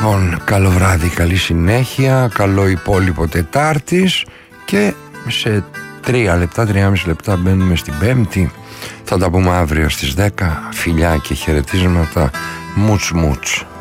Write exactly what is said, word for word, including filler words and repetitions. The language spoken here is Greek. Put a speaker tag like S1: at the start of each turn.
S1: Λοιπόν, καλό βράδυ, καλή συνέχεια, καλό υπόλοιπο Τετάρτης και σε τρία λεπτά, τριάμιση λεπτά μπαίνουμε στην Πέμπτη. Θα τα πούμε αύριο στις δέκα. Φιλιά και χαιρετίσματα. Μουτς μουτς.